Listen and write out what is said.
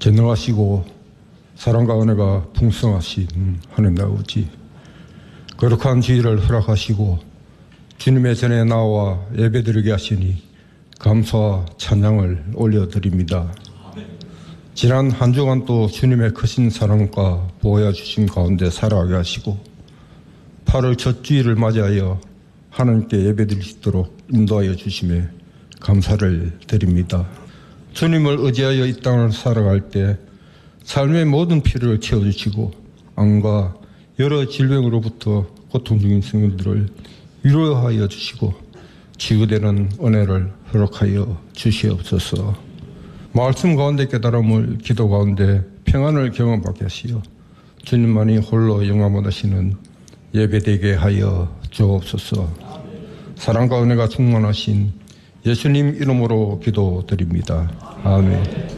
전능하시고 사랑과 은혜가 풍성하신 하나님 아버지, 거룩한 주일을 허락하시고 주님의 전에 나와 예배드리게 하시니 감사와 찬양을 올려드립니다. 지난 한 주간 또 주님의 크신 사랑과 보호해 주신 가운데 살아가게 하시고 8월 첫 주일을 맞이하여 하나님께 예배드릴 수 있도록 인도하여 주심에 감사를 드립니다. 주님을 의지하여 이 땅을 살아갈 때 삶의 모든 필요를 채워주시고 암과 여러 질병으로부터 고통 중인 성도들을 위로하여 주시고 치유되는 은혜를 허락하여 주시옵소서. 말씀 가운데 깨달음을, 기도 가운데 평안을 경험하게 하시어 주님만이 홀로 영광 받으시는 예배되게 하여 주옵소서. 사랑과 은혜가 충만하신 예수님 이름으로 기도드립니다. 아멘.